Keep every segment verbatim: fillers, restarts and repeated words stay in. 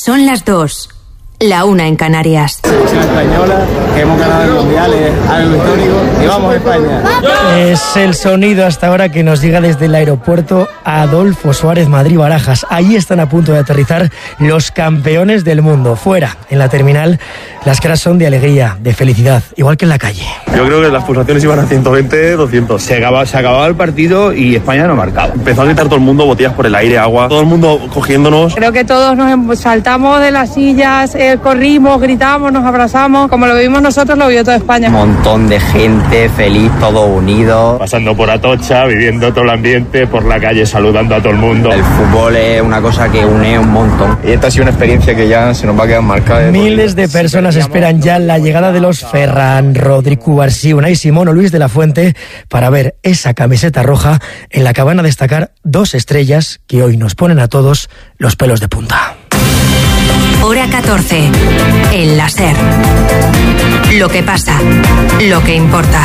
Son las dos. La una en Canarias. Selección española, que hemos ganado el mundial, es algo histórico y vamos a España. Es el sonido hasta ahora que nos llega desde el aeropuerto Adolfo Suárez Madrid-Barajas. Ahí están a punto de aterrizar los campeones del mundo. Fuera, en la terminal, las caras son de alegría, de felicidad, igual que en la calle. Yo creo que las pulsaciones iban a ciento veinte, doscientos. Se acababa, se acababa el partido y España no marcaba. Empezó a gritar todo el mundo, botellas por el aire, agua, todo el mundo cogiéndonos. Creo que todos nos saltamos de las sillas, eh, corrimos, gritamos, nos abrazamos. Como lo vivimos nosotros, lo vivió toda España. Un montón de gente feliz, todo unido. Pasando por Atocha, viviendo todo el ambiente, por la calle saludando a todo el mundo. El fútbol es una cosa que une un montón. Y esta ha sido una experiencia que ya se nos va a quedar marcada. Miles de personas esperan ya la llegada de los Ferran, Rodri, Cubarsí, Unai Simón o Luis de la Fuente para ver esa camiseta roja en la que van a destacar dos estrellas que hoy nos ponen a todos los pelos de punta. Hora catorce. El láser. Lo que pasa. Lo que importa.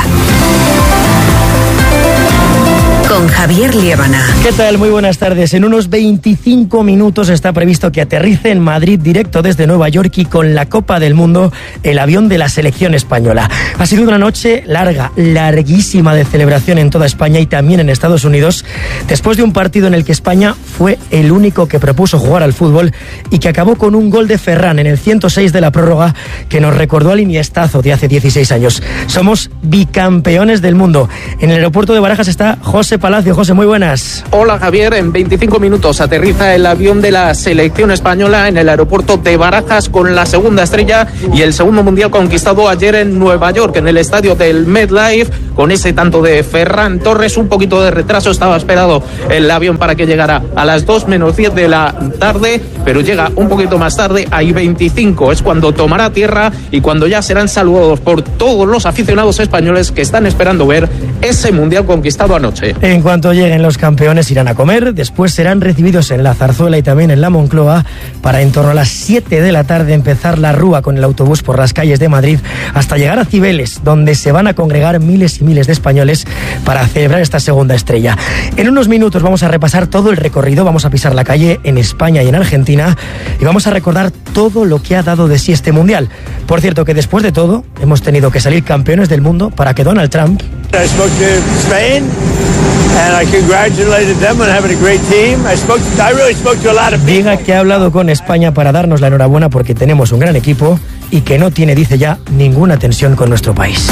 Con Javier Liébana. ¿Qué tal? Muy buenas tardes. En unos veinticinco minutos está previsto que aterrice en Madrid directo desde Nueva York y con la Copa del Mundo el avión de la selección española. Ha sido una noche larga, larguísima de celebración en toda España y también en Estados Unidos, después de un partido en el que España fue el único que propuso jugar al fútbol y que acabó con un gol de Ferran en el ciento seis de la prórroga que nos recordó al Iniestazo de hace dieciséis años. Somos bicampeones del mundo. En el aeropuerto de Barajas está José Palacio. José, muy buenas. Hola Javier, en veinticinco minutos aterriza el avión de la selección española en el aeropuerto de Barajas con la segunda estrella y el segundo mundial conquistado ayer en Nueva York, en el estadio del MetLife, con ese tanto de Ferran Torres. Un poquito de retraso, estaba esperado el avión para que llegara a las dos menos diez de la tarde, pero llega un poquito más tarde, hay veinticinco, es cuando tomará tierra y cuando ya serán saludados por todos los aficionados españoles que están esperando ver ese mundial conquistado anoche. En cuanto lleguen los campeones irán a comer, después serán recibidos en la Zarzuela y también en la Moncloa para en torno a las siete de la tarde empezar la rúa con el autobús por las calles de Madrid hasta llegar a Cibeles, donde se van a congregar miles y miles de españoles para celebrar esta segunda estrella. En unos minutos vamos a repasar todo el recorrido, vamos a pisar la calle en España y en Argentina y vamos a recordar todo lo que ha dado de sí este mundial. Por cierto que después de todo hemos tenido que salir campeones del mundo para que Donald Trump I spoke to Spain and I congratulated them on having a great team. I spoke to, I really spoke to a lot of people. diga que ha hablado con España para darnos la enhorabuena porque tenemos un gran equipo y que no tiene, dice ya, ninguna tensión con nuestro país.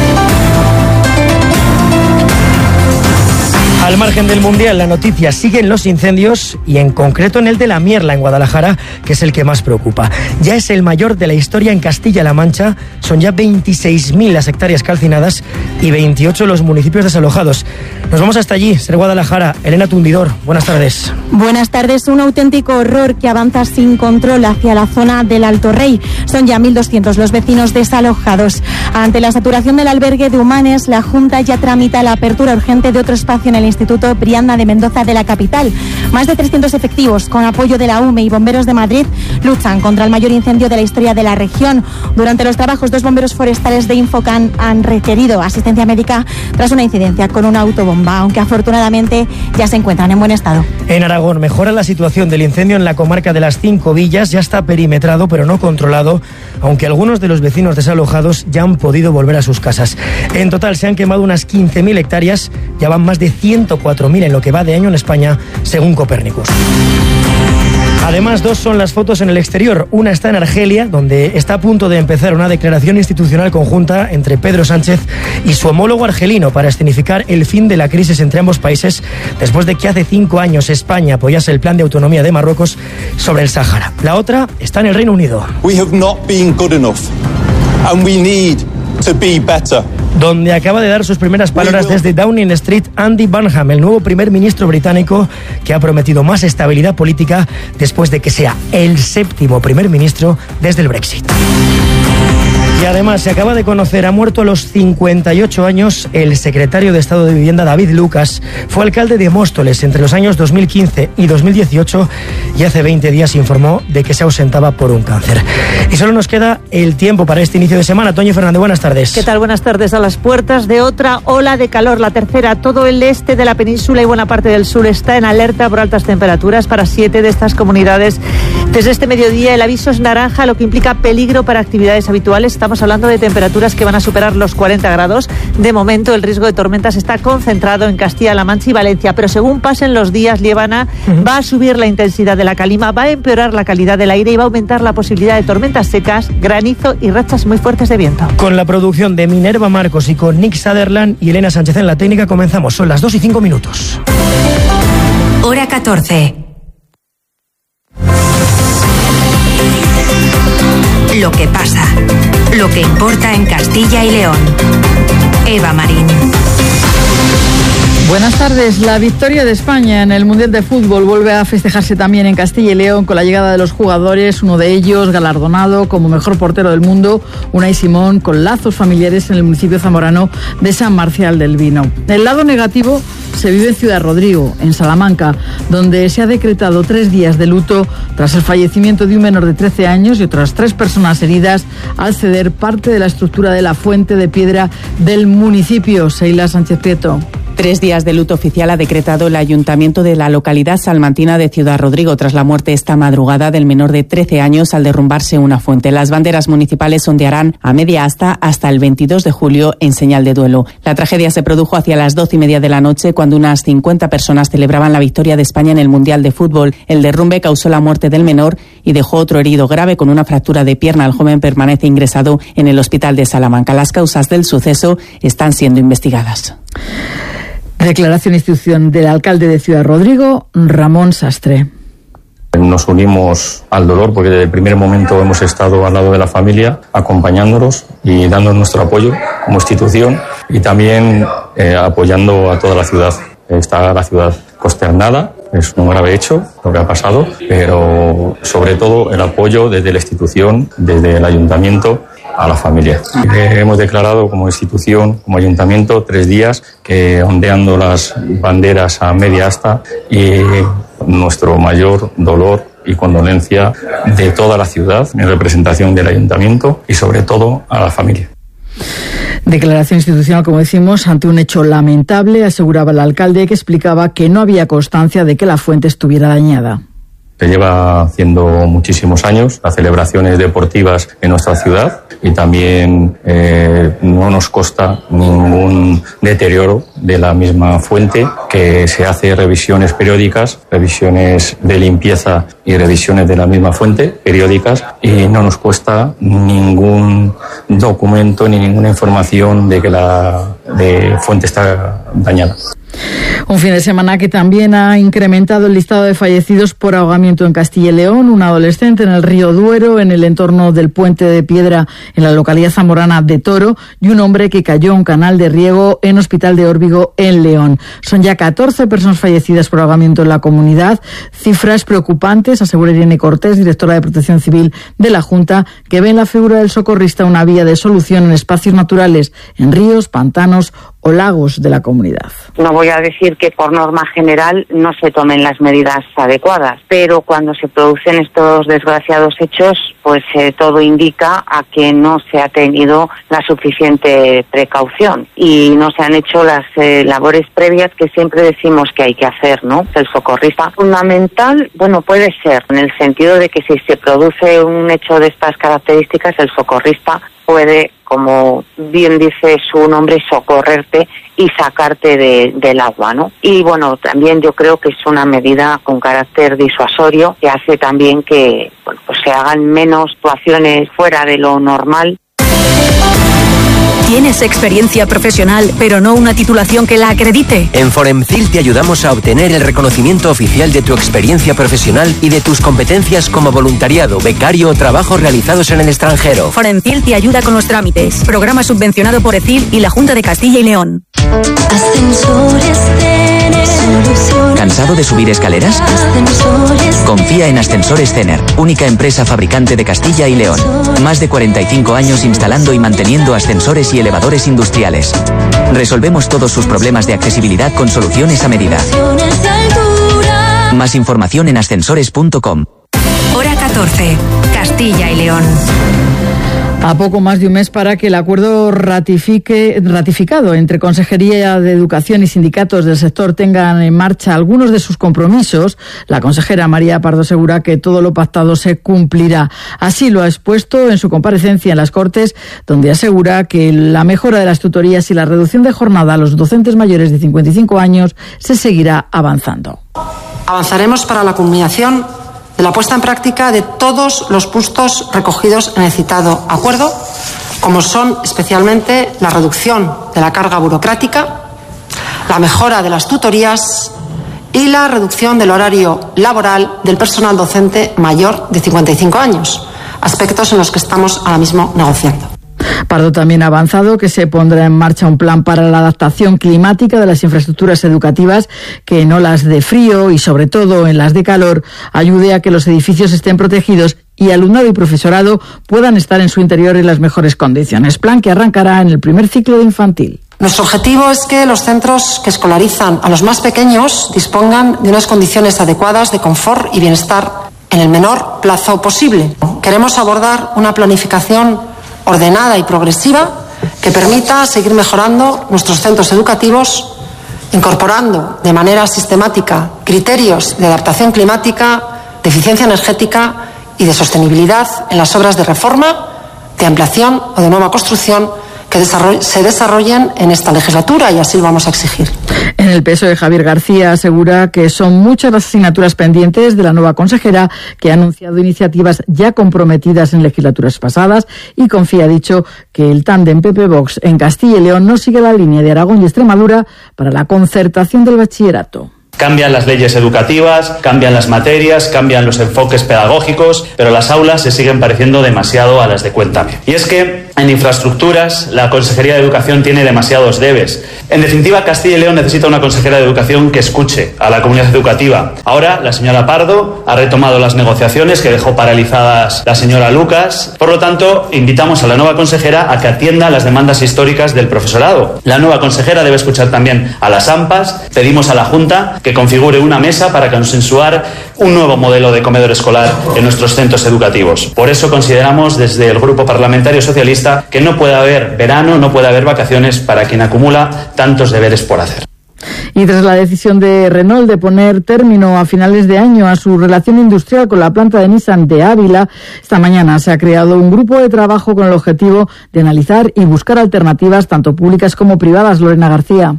Al margen del Mundial, la noticia sigue en los incendios y en concreto en el de La Mierla, en Guadalajara, que es el que más preocupa. Ya es el mayor de la historia en Castilla-La Mancha, son ya veintiséis mil las hectáreas calcinadas y veintiocho los municipios desalojados. Nos vamos hasta allí, ser Guadalajara. Elena Tundidor, buenas tardes. Buenas tardes, un auténtico horror que avanza sin control hacia la zona del Alto Rey. Son ya mil doscientos los vecinos desalojados. Ante la saturación del albergue de Humanes, la Junta ya tramita la apertura urgente de otro espacio en el Instituto Brianda de Mendoza de la capital. Más de trescientos efectivos, con apoyo de la U M E y bomberos de Madrid, luchan contra el mayor incendio de la historia de la región. Durante los trabajos, dos bomberos forestales de Infocan han requerido asistencia médica tras una incidencia con una autobomba, aunque afortunadamente ya se encuentran en buen estado. En Aragón mejora la situación del incendio en la comarca de las Cinco Villas. Ya está perimetrado, pero no controlado, aunque algunos de los vecinos desalojados ya han podido volver a sus casas. En total se han quemado unas quince mil hectáreas, ya van más de ciento cuatro mil en lo que va de año en España, según Copérnicus. Además, dos son las fotos en el exterior. Una está en Argelia, donde está a punto de empezar una declaración institucional conjunta entre Pedro Sánchez y su homólogo argelino para escenificar el fin de la crisis entre ambos países, después de que hace cinco años España apoyase el plan de autonomía de Marruecos sobre el Sáhara. La otra está en el Reino Unido. We have not been good enough, and we need to be better. Donde acaba de dar sus primeras palabras desde Downing Street Andy Burnham, el nuevo primer ministro británico, que ha prometido más estabilidad política después de que sea el séptimo primer ministro desde el Brexit. Y además se acaba de conocer, ha muerto a los cincuenta y ocho años el secretario de Estado de Vivienda David Lucas. Fue alcalde de Móstoles entre los años dos mil quince y dos mil dieciocho y hace veinte días informó de que se ausentaba por un cáncer. Y solo nos queda el tiempo para este inicio de semana. Toño Fernández, buenas tardes. ¿Qué tal? Buenas tardes. A las puertas de otra ola de calor, la tercera. Todo el este de la península y buena parte del sur está en alerta por altas temperaturas. Para siete de estas comunidades Desde este mediodía el aviso es naranja, lo que implica peligro para actividades habituales. Estamos hablando de temperaturas que van a superar los cuarenta grados. De momento el riesgo de tormentas está concentrado en Castilla-La Mancha y Valencia, pero según pasen los días, Liébana, uh-huh. va a subir la intensidad de la calima, va a empeorar la calidad del aire y va a aumentar la posibilidad de tormentas secas, granizo y rachas muy fuertes de viento. Con la producción de Minerva Marcos y con Nick Sutherland y Elena Sánchez en la técnica comenzamos. Son las dos y cinco minutos. Hora catorce. Lo que pasa, lo que importa en Castilla y León. Eva Marín. Buenas tardes. La victoria de España en el Mundial de Fútbol vuelve a festejarse también en Castilla y León con la llegada de los jugadores, uno de ellos galardonado como mejor portero del mundo, Unai Simón, con lazos familiares en el municipio zamorano de San Marcial del Vino. El lado negativo se vive en Ciudad Rodrigo, en Salamanca, donde se ha decretado tres días de luto tras el fallecimiento de un menor de trece años y otras tres personas heridas al ceder parte de la estructura de la fuente de piedra del municipio. Seila Sánchez Prieto. Tres días de luto oficial ha decretado el ayuntamiento de la localidad salmantina de Ciudad Rodrigo tras la muerte esta madrugada del menor de trece años al derrumbarse una fuente. Las banderas municipales ondearán a media asta hasta el veintidós de julio en señal de duelo. La tragedia se produjo hacia las doce y media de la noche cuando unas cincuenta personas celebraban la victoria de España en el Mundial de Fútbol. El derrumbe causó la muerte del menor y dejó otro herido grave con una fractura de pierna. El joven permanece ingresado en el hospital de Salamanca. Las causas del suceso están siendo investigadas. Declaración e instrucción del alcalde de Ciudad Rodrigo, Ramón Sastre. Nos unimos al dolor porque desde el primer momento hemos estado al lado de la familia, acompañándolos y dando nuestro apoyo como institución y también eh, apoyando a toda la ciudad. Está la ciudad consternada, es un grave hecho lo que ha pasado, pero sobre todo el apoyo desde la institución, desde el ayuntamiento, a la familia. Eh, hemos declarado como institución, como ayuntamiento, tres días que ondeando las banderas a media asta y nuestro mayor dolor y condolencia de toda la ciudad en representación del ayuntamiento y sobre todo a la familia. Declaración institucional, como decimos, ante un hecho lamentable, aseguraba el alcalde, que explicaba que no había constancia de que la fuente estuviera dañada. Se lleva haciendo muchísimos años las celebraciones deportivas en nuestra ciudad y también eh, no nos consta ningún deterioro de la misma fuente, que se hace revisiones periódicas, revisiones de limpieza y revisiones de la misma fuente periódicas y no nos cuesta ningún documento ni ninguna información de que la de fuente está dañada. Un fin de semana que también ha incrementado el listado de fallecidos por ahogamiento en Castilla y León. Un adolescente en el río Duero, en el entorno del Puente de Piedra, en la localidad zamorana de Toro, y un hombre que cayó en un canal de riego en Hospital de Órbigo, en León. Son ya catorce personas fallecidas por ahogamiento en la comunidad. Cifras preocupantes, asegura Irene Cortés, directora de Protección Civil de la Junta, que ve en la figura del socorrista una vía de solución en espacios naturales, en ríos, pantanos o lagos de la comunidad. No voy a decir que por norma general no se tomen las medidas adecuadas, pero cuando se producen estos desgraciados hechos, pues eh, todo indica a que no se ha tenido la suficiente precaución y no se han hecho las eh, labores previas que siempre decimos que hay que hacer, ¿no? El socorrista fundamental, bueno, puede ser en el sentido de que si se produce un hecho de estas características, el socorrista puede, como bien dice su nombre, socorrerte y sacarte de, del agua, ¿no? Y bueno, también yo creo que es una medida con carácter disuasorio que hace también que, bueno, pues se hagan menos actuaciones fuera de lo normal. ¿Tienes experiencia profesional, pero no una titulación que la acredite? En Foremcil te ayudamos a obtener el reconocimiento oficial de tu experiencia profesional y de tus competencias como voluntariado, becario o trabajos realizados en el extranjero. Foremcil te ayuda con los trámites. Programa subvencionado por ECIL y la Junta de Castilla y León. Ascensores Cener. ¿Cansado de subir escaleras? Ascensores. Confía en Ascensores Cener, única empresa fabricante de Castilla y León. Más de cuarenta y cinco años instalando y manteniendo ascensores y elevadores industriales. Resolvemos todos sus problemas de accesibilidad con soluciones a medida. Más información en ascensores punto com. Hora catorce, Castilla y León. A poco más de un mes para que el acuerdo ratifique, ratificado entre Consejería de Educación y sindicatos del sector tengan en marcha algunos de sus compromisos, la consejera María Pardo asegura que todo lo pactado se cumplirá. Así lo ha expuesto en su comparecencia en las Cortes, donde asegura que la mejora de las tutorías y la reducción de jornada a los docentes mayores de cincuenta y cinco años se seguirá avanzando. Avanzaremos para la culminación de la puesta en práctica de todos los puntos recogidos en el citado acuerdo, como son especialmente la reducción de la carga burocrática, la mejora de las tutorías y la reducción del horario laboral del personal docente mayor de cincuenta y cinco años, aspectos en los que estamos ahora mismo negociando. Pardo también ha avanzado que se pondrá en marcha un plan para la adaptación climática de las infraestructuras educativas, que en olas de frío y sobre todo en las de calor ayude a que los edificios estén protegidos y alumnado y profesorado puedan estar en su interior en las mejores condiciones. Plan que arrancará en el primer ciclo de infantil. Nuestro objetivo es que los centros que escolarizan a los más pequeños dispongan de unas condiciones adecuadas de confort y bienestar en el menor plazo posible. Queremos abordar una planificación ordenada y progresiva que permita seguir mejorando nuestros centros educativos, incorporando de manera sistemática criterios de adaptación climática, de eficiencia energética y de sostenibilidad en las obras de reforma, de ampliación o de nueva construcción que se desarrollen en esta legislatura, y así lo vamos a exigir. En el P S O E, Javier García asegura que son muchas las asignaturas pendientes de la nueva consejera, que ha anunciado iniciativas ya comprometidas en legislaturas pasadas, y confía, ha dicho, que el tándem P P Vox en Castilla y León no sigue la línea de Aragón y Extremadura para la concertación del bachillerato. Cambian las leyes educativas, cambian las materias, cambian los enfoques pedagógicos, pero las aulas se siguen pareciendo demasiado a las de Cuéntame. Y es que en infraestructuras la Consejería de Educación tiene demasiados debes. En definitiva, Castilla y León necesita una consejera de Educación que escuche a la comunidad educativa. Ahora la señora Pardo ha retomado las negociaciones que dejó paralizadas la señora Lucas. Por lo tanto, invitamos a la nueva consejera a que atienda las demandas históricas del profesorado. La nueva consejera debe escuchar también a las AMPAs. Pedimos a la Junta que configure una mesa para consensuar un nuevo modelo de comedor escolar en nuestros centros educativos. Por eso consideramos desde el Grupo Parlamentario Socialista que no puede haber verano, no puede haber vacaciones para quien acumula tantos deberes por hacer. Y tras la decisión de Renault de poner término a finales de año a su relación industrial con la planta de Nissan de Ávila, esta mañana se ha creado un grupo de trabajo con el objetivo de analizar y buscar alternativas tanto públicas como privadas. Lorena García.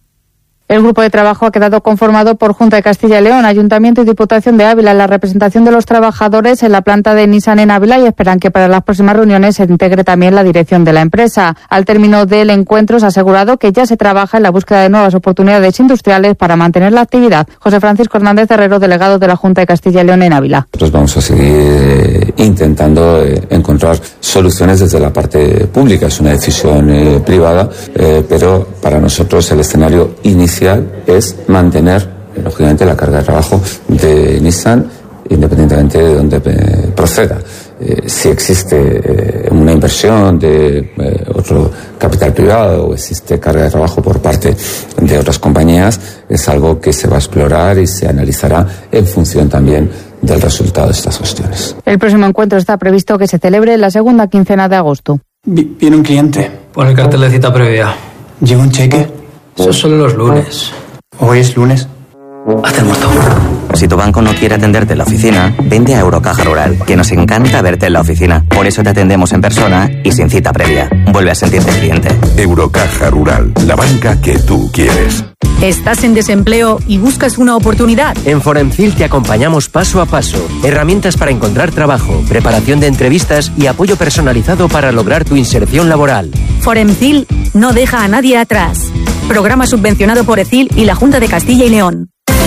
El grupo de trabajo ha quedado conformado por Junta de Castilla y León, Ayuntamiento y Diputación de Ávila, la representación de los trabajadores en la planta de Nissan en Ávila, y esperan que para las próximas reuniones se integre también la dirección de la empresa. Al término del encuentro se ha asegurado que ya se trabaja en la búsqueda de nuevas oportunidades industriales para mantener la actividad. José Francisco Hernández Herrero, delegado de la Junta de Castilla y León en Ávila. Nosotros vamos a seguir intentando eh, encontrar soluciones desde la parte pública. Es una decisión eh, privada, eh, pero para nosotros el escenario inicial es mantener, lógicamente, la carga de trabajo de Nissan independientemente de dónde eh, proceda. Eh, si existe eh, una inversión de eh, otro capital privado o existe carga de trabajo por parte de otras compañías, es algo que se va a explorar y se analizará en función también del resultado de estas cuestiones. El próximo encuentro está previsto que se celebre en la segunda quincena de agosto. Viene un cliente. Pon el cartel de cita previa. ¿Llega un cheque? Eso es solo los lunes. ¿Hoy es lunes? Hazte el muerto. Si tu banco no quiere atenderte en la oficina, vende a Eurocaja Rural, que nos encanta verte en la oficina. Por eso te atendemos en persona y sin cita previa. Vuelve a sentirte cliente. Eurocaja Rural, la banca que tú quieres. ¿Estás en desempleo y buscas una oportunidad? En Foremcil te acompañamos paso a paso. Herramientas para encontrar trabajo, preparación de entrevistas y apoyo personalizado para lograr tu inserción laboral. Foremcil no deja a nadie atrás. Programa subvencionado por ECIL y la Junta de Castilla y León.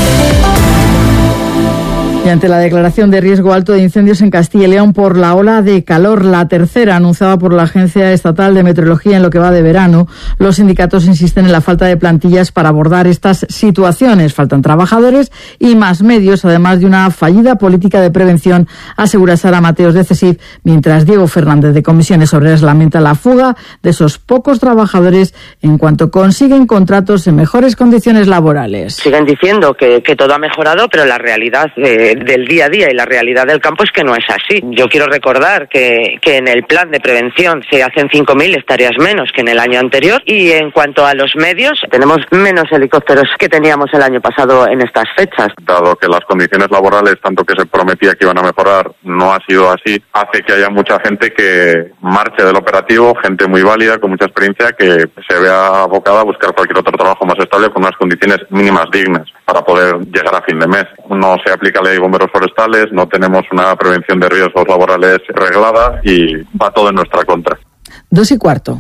Y ante la declaración de riesgo alto de incendios en Castilla y León por la ola de calor, la tercera anunciada por la Agencia Estatal de Meteorología en lo que va de verano, los sindicatos insisten en la falta de plantillas para abordar estas situaciones. Faltan trabajadores y más medios, además de una fallida política de prevención, asegura Sara Mateos de CESIF, mientras Diego Fernández de Comisiones Obreras lamenta la fuga de esos pocos trabajadores en cuanto consiguen contratos en mejores condiciones laborales. Siguen diciendo que, que todo ha mejorado, pero la realidad eh, del día a día y la realidad del campo es que no es así. Yo quiero recordar que, que en el plan de prevención se hacen cinco mil hectáreas menos que en el año anterior, y en cuanto a los medios, tenemos menos helicópteros que teníamos el año pasado en estas fechas. Dado que las condiciones laborales, tanto que se prometía que iban a mejorar, no ha sido así, hace que haya mucha gente que marche del operativo, gente muy válida, con mucha experiencia, que se vea abocada a buscar cualquier otro trabajo más estable con unas condiciones mínimas dignas para poder llegar a fin de mes. No se aplica la ley de bomberos forestales, no tenemos una prevención de riesgos laborales reglada y va todo en nuestra contra. Dos y cuarto.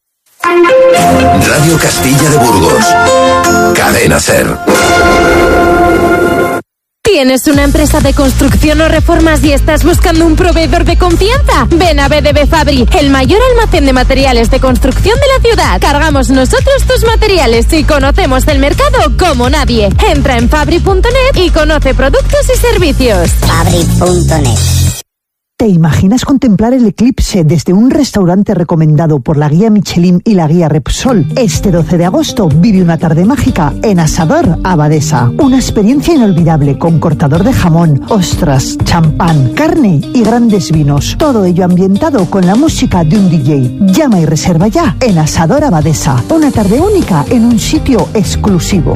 Radio Castilla de Burgos. Cadena SER. ¿Tienes una empresa de construcción o reformas y estás buscando un proveedor de confianza? Ven a B D B Fabri, el mayor almacén de materiales de construcción de la ciudad. Cargamos nosotros tus materiales y conocemos el mercado como nadie. Entra en fabri punto net y conoce productos y servicios. fabri punto net. ¿Te imaginas contemplar el eclipse desde un restaurante recomendado por la guía Michelin y la guía Repsol? Este doce de agosto vive una tarde mágica en Asador Abadesa. Una experiencia inolvidable con cortador de jamón, ostras, champán, carne y grandes vinos. Todo ello ambientado con la música de un D J. Llama y reserva ya en Asador Abadesa. Una tarde única en un sitio exclusivo.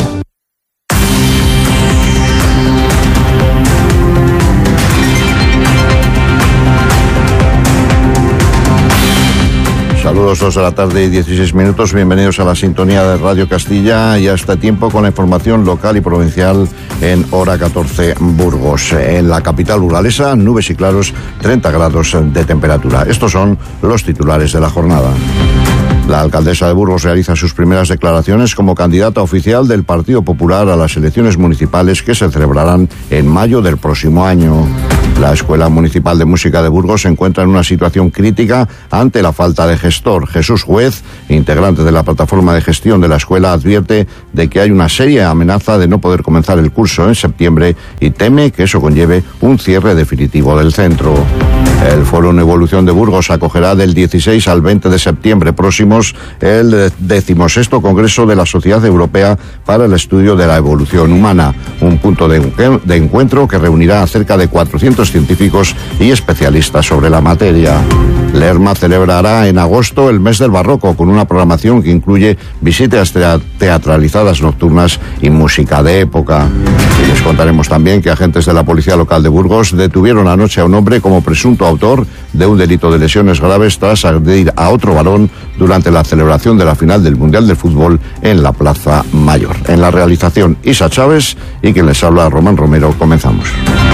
Saludos, dos de la tarde y dieciséis minutos. Bienvenidos a la sintonía de Radio Castilla y a este tiempo con la información local y provincial en hora catorce Burgos. En la capital burgalesa, nubes y claros, treinta grados de temperatura. Estos son los titulares de la jornada. La alcaldesa de Burgos realiza sus primeras declaraciones como candidata oficial del Partido Popular a las elecciones municipales que se celebrarán en mayo del próximo año. La Escuela Municipal de Música de Burgos se encuentra en una situación crítica ante la falta de gestor. Jesús Juez, integrante de la plataforma de gestión de la escuela, advierte de que hay una seria amenaza de no poder comenzar el curso en septiembre y teme que eso conlleve un cierre definitivo del centro. El Foro en Evolución de Burgos acogerá del dieciséis al veinte de septiembre próximos el decimosexto Congreso de la Sociedad Europea para el Estudio de la Evolución Humana, un punto de, de encuentro que reunirá a cerca de cuatrocientos científicos y especialistas sobre la materia. Lerma celebrará en agosto el mes del barroco con una programación que incluye visitas teatralizadas nocturnas y música de época. Y les contaremos también que agentes de la Policía Local de Burgos detuvieron anoche a un hombre como presunto autor de un delito de lesiones graves tras agredir a otro varón durante la celebración de la final del Mundial de Fútbol en la Plaza Mayor. En la realización, Isa Chávez, y quien les habla, Román Romero. Comenzamos.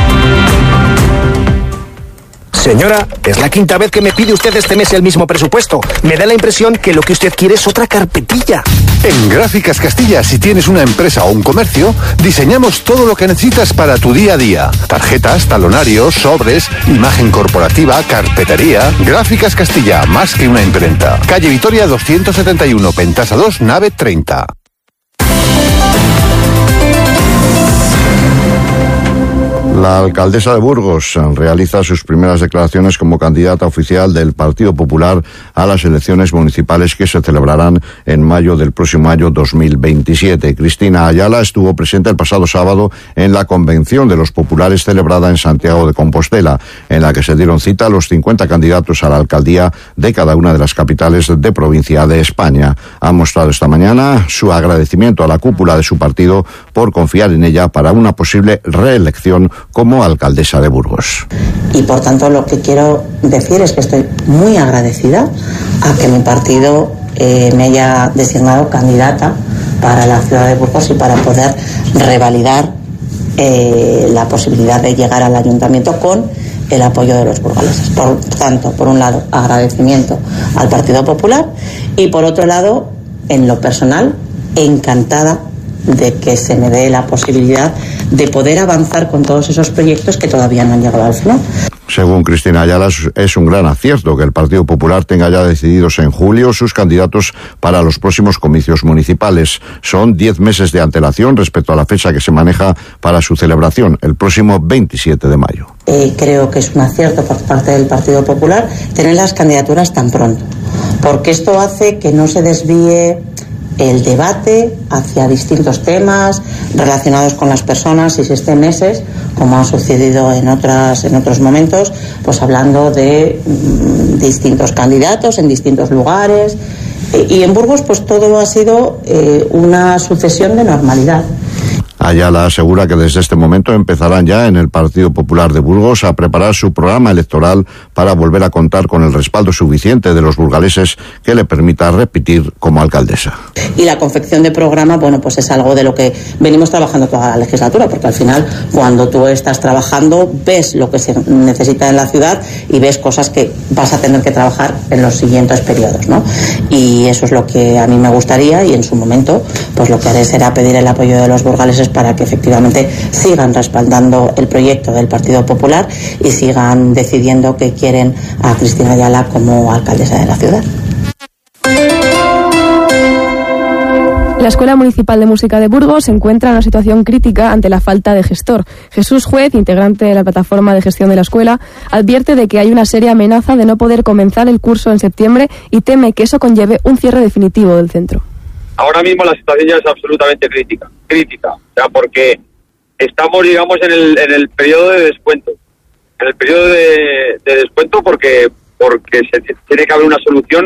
Señora, es la quinta vez que me pide usted este mes el mismo presupuesto. Me da la impresión que lo que usted quiere es otra carpetilla. En Gráficas Castilla, si tienes una empresa o un comercio, diseñamos todo lo que necesitas para tu día a día. Tarjetas, talonarios, sobres, imagen corporativa, carpetería. Gráficas Castilla, más que una imprenta. Calle Vitoria doscientos setenta y uno, Pentasa dos, nave treinta. La alcaldesa de Burgos realiza sus primeras declaraciones como candidata oficial del Partido Popular a las elecciones municipales que se celebrarán en mayo del próximo año dos mil veintisiete. Cristina Ayala estuvo presente el pasado sábado en la convención de los populares celebrada en Santiago de Compostela, en la que se dieron cita los cincuenta candidatos a la alcaldía de cada una de las capitales de provincia de España. Ha mostrado esta mañana su agradecimiento a la cúpula de su partido por confiar en ella para una posible reelección como alcaldesa de Burgos. Y por tanto lo que quiero decir es que estoy muy agradecida a que mi partido eh, me haya designado candidata para la ciudad de Burgos y para poder revalidar eh, la posibilidad de llegar al ayuntamiento con el apoyo de los burgaleses. Por tanto, por un lado, agradecimiento al Partido Popular y por otro lado, en lo personal, encantada de que se me dé la posibilidad de poder avanzar con todos esos proyectos que todavía no han llegado al final. Según Cristina Ayala, es un gran acierto que el Partido Popular tenga ya decididos en julio sus candidatos para los próximos comicios municipales. Son diez meses de antelación respecto a la fecha que se maneja para su celebración, el próximo veintisiete de mayo. Eh, creo que es un acierto por parte del Partido Popular tener las candidaturas tan pronto, porque esto hace que no se desvíe el debate hacia distintos temas relacionados con las personas y siete meses, como ha sucedido en otras en otros momentos, pues hablando de mmm, distintos candidatos en distintos lugares. Y en Burgos pues todo ha sido eh, una sucesión de normalidad. Ayala asegura que desde este momento empezarán ya en el Partido Popular de Burgos a preparar su programa electoral para volver a contar con el respaldo suficiente de los burgaleses que le permita repetir como alcaldesa. Y la confección de programa, bueno, pues es algo de lo que venimos trabajando toda la legislatura, porque al final cuando tú estás trabajando ves lo que se necesita en la ciudad y ves cosas que vas a tener que trabajar en los siguientes periodos, ¿no? Y eso es lo que a mí me gustaría, y en su momento pues lo que haré será pedir el apoyo de los burgaleses para que efectivamente sigan respaldando el proyecto del Partido Popular y sigan decidiendo que quieren a Cristina Ayala como alcaldesa de la ciudad. La Escuela Municipal de Música de Burgos se encuentra en una situación crítica ante la falta de gestor. Jesús Juez, integrante de la plataforma de gestión de la escuela, advierte de que hay una seria amenaza de no poder comenzar el curso en septiembre y teme que eso conlleve un cierre definitivo del centro. Ahora mismo la situación ya es absolutamente crítica, crítica, o sea, porque estamos, digamos, en el en el periodo de descuento, en el periodo de, de descuento porque porque se tiene que haber una solución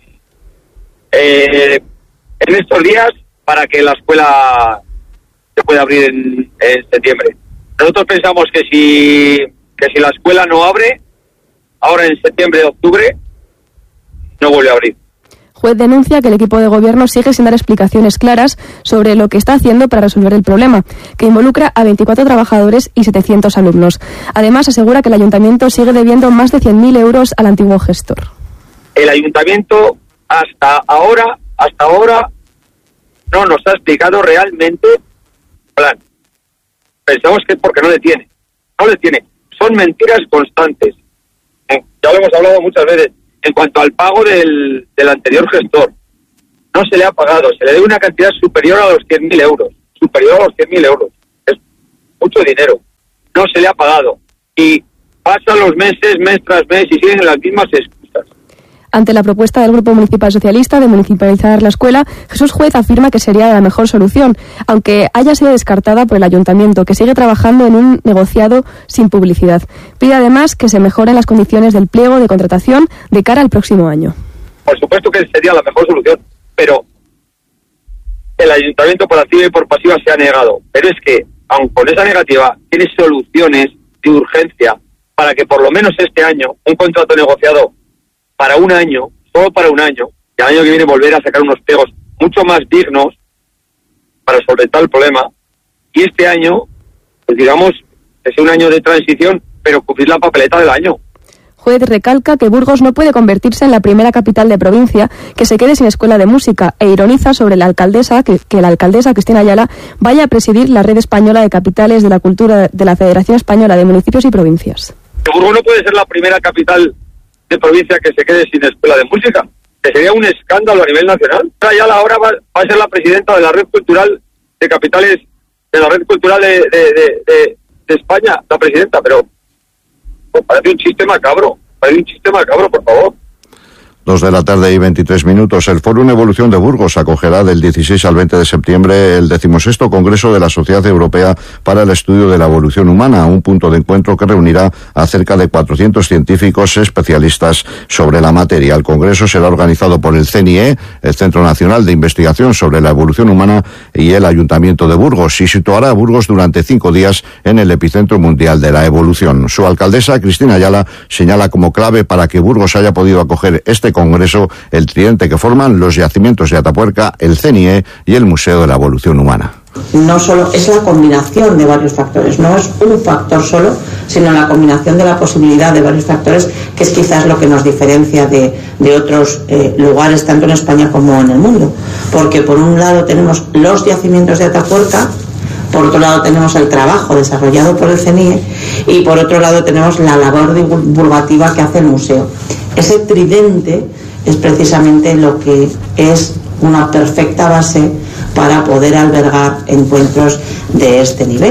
eh, en estos días para que la escuela se pueda abrir en, en septiembre. Nosotros pensamos que si que si la escuela no abre ahora en septiembre, octubre, no vuelve a abrir. Juez denuncia que el equipo de gobierno sigue sin dar explicaciones claras sobre lo que está haciendo para resolver el problema, que involucra a veinticuatro trabajadores y setecientos alumnos. Además, asegura que el ayuntamiento sigue debiendo más de cien mil euros al antiguo gestor. El ayuntamiento hasta ahora, hasta ahora, no nos ha explicado realmente el plan. Pensamos que es porque no le tiene. No le tiene. Son mentiras constantes. Ya lo hemos hablado muchas veces. En cuanto al pago del, del anterior gestor, no se le ha pagado, se le debe una cantidad superior a los cien mil euros, superior a los cien mil euros, es mucho dinero, no se le ha pagado, y pasan los meses, mes tras mes, y siguen las mismas excusas. Ante la propuesta del Grupo Municipal Socialista de municipalizar la escuela, Jesús Juez afirma que sería la mejor solución, aunque haya sido descartada por el ayuntamiento, que sigue trabajando en un negociado sin publicidad. Pide además que se mejoren las condiciones del pliego de contratación de cara al próximo año. Por supuesto que sería la mejor solución, pero el ayuntamiento por activa y por pasiva se ha negado. Pero es que, aun con esa negativa, tiene soluciones de urgencia para que por lo menos este año un contrato negociado para un año, solo para un año, y el año que viene volver a sacar unos pliegos mucho más dignos para solventar el problema, y este año, pues digamos, es un año de transición, pero cumplir la papeleta del año. Juez recalca que Burgos no puede convertirse en la primera capital de provincia que se quede sin escuela de música e ironiza sobre la alcaldesa que, que la alcaldesa Cristina Ayala vaya a presidir la red española de capitales de la cultura de la Federación Española de Municipios y Provincias. Burgos no puede ser la primera capital de provincia que se quede sin escuela de música, que sería un escándalo a nivel nacional. Ayala ahora va, va a ser la presidenta de la red cultural de capitales, de la red cultural de, de, de, de, de España, la presidenta, pero pues parece un chiste macabro, parece un chiste macabro, por favor. Dos de la tarde y veintitrés minutos. El Fórum Evolución de Burgos acogerá del dieciséis al veinte de septiembre el decimosexto Congreso de la Sociedad Europea para el Estudio de la Evolución Humana, un punto de encuentro que reunirá a cerca de cuatrocientos científicos especialistas sobre la materia. El Congreso será organizado por el C N I E, el Centro Nacional de Investigación sobre la Evolución Humana, y el Ayuntamiento de Burgos, y situará a Burgos durante cinco días en el epicentro mundial de la evolución. Su alcaldesa, Cristina Ayala, señala como clave para que Burgos haya podido acoger este Congreso el tridente que forman los yacimientos de Atapuerca, el C N I E y el Museo de la Evolución Humana. No solo es la combinación de varios factores, no es un factor solo, sino la combinación de la posibilidad de varios factores, que es quizás lo que nos diferencia de, de otros eh, lugares, tanto en España como en el mundo. Porque por un lado tenemos los yacimientos de Atapuerca, por otro lado tenemos el trabajo desarrollado por el C N I E y por otro lado tenemos la labor divulgativa que hace el museo. Ese tridente es precisamente lo que es una perfecta base para poder albergar encuentros de este nivel.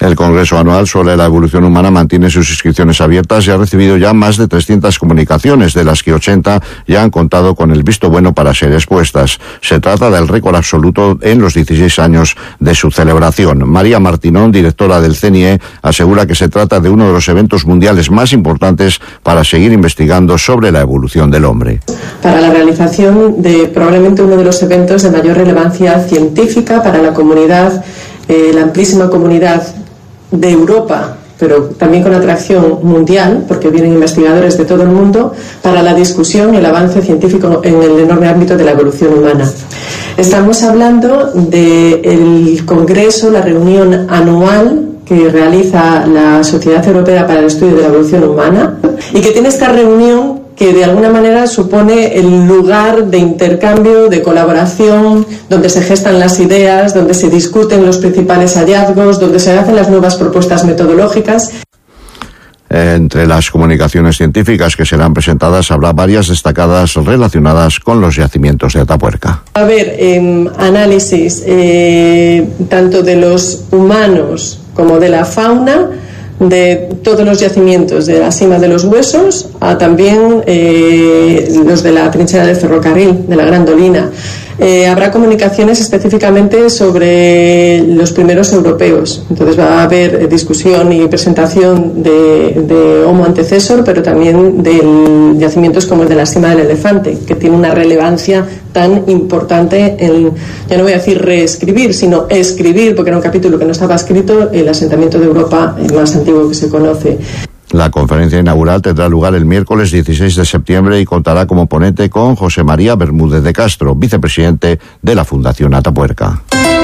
El Congreso Anual sobre la Evolución Humana mantiene sus inscripciones abiertas y ha recibido ya más de trescientas comunicaciones, de las que ochenta ya han contado con el visto bueno para ser expuestas. Se trata del récord absoluto en los dieciséis años de su celebración. María Martinón, directora del C N I E, asegura que se trata de uno de los eventos mundiales más importantes para seguir investigando sobre la evolución del hombre. Para la realización de probablemente uno de los eventos de mayor relevancia científica para la comunidad, eh, la amplísima comunidad de Europa, pero también con atracción mundial, porque vienen investigadores de todo el mundo, para la discusión y el avance científico en el enorme ámbito de la evolución humana. Estamos hablando del Congreso, la reunión anual que realiza la Sociedad Europea para el Estudio de la Evolución Humana, y que tiene esta reunión que de alguna manera supone el lugar de intercambio, de colaboración, donde se gestan las ideas, donde se discuten los principales hallazgos, donde se hacen las nuevas propuestas metodológicas. Entre las comunicaciones científicas que serán presentadas habrá varias destacadas relacionadas con los yacimientos de Atapuerca. Va a haber eh, análisis eh, tanto de los humanos como de la fauna, de todos los yacimientos, de la cima de los huesos a también eh, los de la trinchera del ferrocarril, de la Gran Dolina. Eh, habrá comunicaciones específicamente sobre los primeros europeos. Entonces va a haber discusión y presentación de, de Homo antecesor, pero también de yacimientos como el de la cima del elefante, que tiene una relevancia tan importante en, ya no voy a decir reescribir, sino escribir, porque era un capítulo que no estaba escrito, el asentamiento de Europa más antiguo que se conoce. La conferencia inaugural tendrá lugar el miércoles dieciséis de septiembre y contará como ponente con José María Bermúdez de Castro, vicepresidente de la Fundación Atapuerca.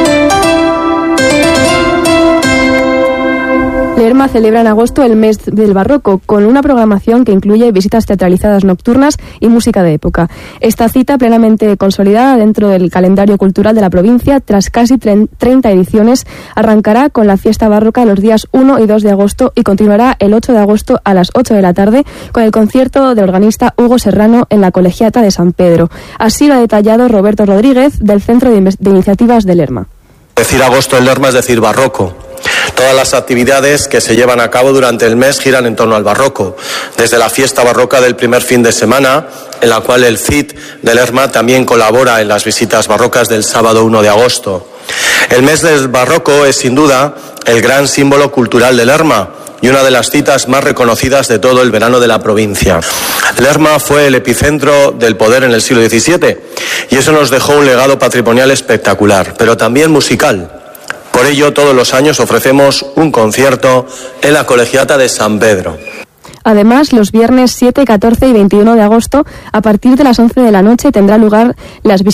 Lerma celebra en agosto el mes del barroco, con una programación que incluye visitas teatralizadas nocturnas y música de época. Esta cita, plenamente consolidada dentro del calendario cultural de la provincia, tras casi treinta ediciones, arrancará con la fiesta barroca los días uno y dos de agosto y continuará el ocho de agosto a las ocho de la tarde con el concierto del organista Hugo Serrano en la Colegiata de San Pedro. Así lo ha detallado Roberto Rodríguez, del Centro de, de Iniciativas de Lerma. Decir agosto en Lerma es decir barroco. Todas las actividades que se llevan a cabo durante el mes giran en torno al barroco, desde la fiesta barroca del primer fin de semana, en la cual el C I T de Lerma también colabora en las visitas barrocas del sábado uno de agosto. El mes del barroco es sin duda el gran símbolo cultural de Lerma y una de las citas más reconocidas de todo el verano de la provincia. Lerma fue el epicentro del poder en el siglo diecisiete y eso nos dejó un legado patrimonial espectacular, pero también musical. Por ello, todos los años ofrecemos un concierto en la Colegiata de San Pedro. Además, los viernes siete, catorce y veintiuno de agosto, a partir de las once de la noche, tendrá lugar las visitas